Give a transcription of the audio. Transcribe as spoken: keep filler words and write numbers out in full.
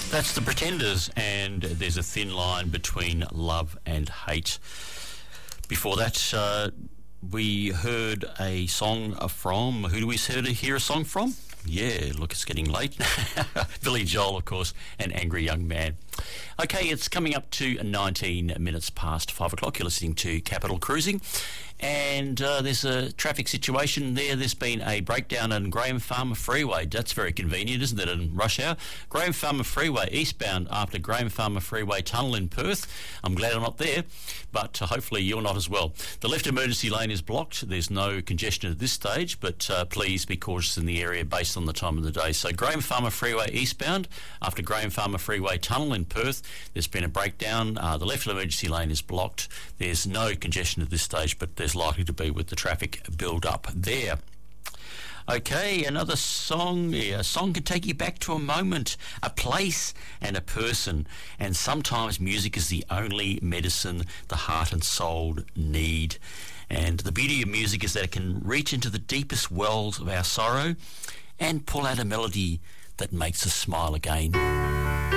That's the Pretenders, and there's a thin line between love and hate. Before that, uh, we heard a song from, who do we hear a song from? Yeah, look, it's getting late. Billy Joel, of course, an Angry Young Man. Okay, it's coming up to nineteen minutes past five o'clock. You're listening to Capital Cruising. And uh, there's a traffic situation there. There's been a breakdown on Graham Farmer Freeway. That's very convenient, isn't it, in rush hour? Graham Farmer Freeway eastbound after Graham Farmer Freeway Tunnel in Perth. I'm glad I'm not there, but uh, hopefully you're not as well. The left emergency lane is blocked. There's no congestion at this stage, but uh, please be cautious in the area based on the time of the day. So Graham Farmer Freeway eastbound after Graham Farmer Freeway Tunnel in Perth. There's been a breakdown. Uh, the left emergency lane is blocked. There's no congestion at this stage, but there's likely to be with the traffic build up there. Okay, another song. Yeah, a song can take you back to a moment, a place and a person, and sometimes music is the only medicine the heart and soul need. And the beauty of music is that it can reach into the deepest wells of our sorrow and pull out a melody that makes us smile again.